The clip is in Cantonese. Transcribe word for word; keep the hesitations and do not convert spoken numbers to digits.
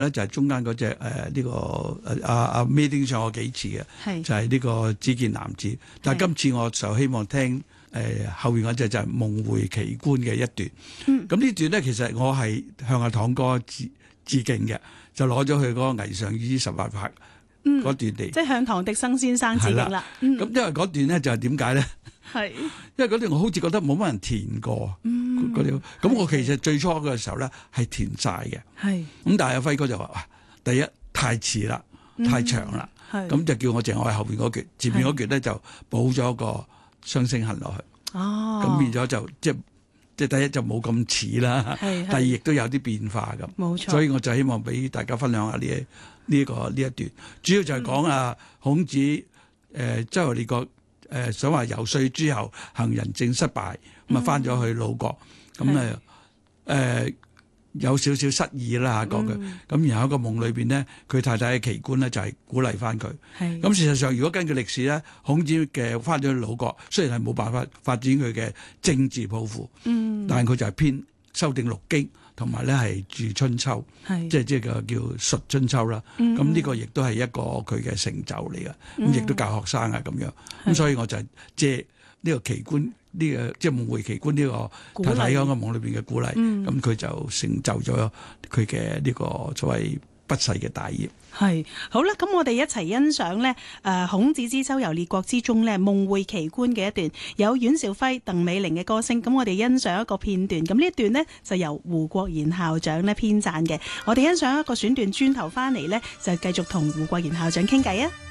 咧就係中間嗰隻誒呢個誒阿阿 Mading 唱過幾次嘅，就係呢個只見男子。但係今次我就希望聽誒、呃、後邊嗰隻就係夢迴奇觀嘅一段。咁、嗯、呢段咧其實我係向阿堂哥致致敬嘅，就攞咗佢嗰個霓裳羽衣十八拍嗰段嚟、嗯， 即係向唐滌生先生致敬啦。咁、嗯、 因為嗰段咧就係點解咧？係因為嗰段我好似覺得冇乜人填過，嗰、嗯、啲。咁我其實最初嘅時候咧係填晒嘅。係咁，但係阿輝哥就話：第一太遲啦，太長啦。咁、嗯、就叫我淨係後邊嗰橛，前面嗰橛咧就補咗個雙聲恨落去。哦，咁變咗就即係即係第一就冇咁似啦。第二亦都有啲變化咁。冇錯。所以我就希望俾大家分享下呢呢、呢個呢一段，主要就係講啊孔子誒、呃、周遊列國。誒、呃、想話遊說之後行仁政失敗，咁啊翻咗去魯國，咁誒誒有少少失意啦嚇講佢，咁、嗯、然後喺個夢裏邊咧，佢太太嘅奇觀咧就係鼓勵翻佢。咁事實上，如果根據歷史咧，孔子嘅翻咗去魯國，雖然係冇辦法發展佢嘅政治抱負，嗯、但係佢就係編修訂六經，同埋咧係著春秋，即係即係個叫述春秋啦。咁、嗯、呢個亦都係一個佢嘅成就嚟嘅，咁、嗯、亦都教學生啊咁樣。咁所以我就借呢個奇觀，呢、這個即係夢迴奇觀呢個太太喺個夢裏邊嘅鼓勵，咁、嗯、佢就成就咗佢嘅呢個所謂不世嘅大業。 係好啦，咁我哋一齊欣賞咧，誒、呃，孔子之周遊列國之中咧，夢迴奇觀嘅一段，有阮兆輝、鄧美玲嘅歌聲。咁我哋欣賞一個片段，咁呢一段呢，就由胡國賢校長咧編撰嘅。我哋欣賞一個選段，轉頭翻嚟咧就繼續同胡國賢校長傾偈啊。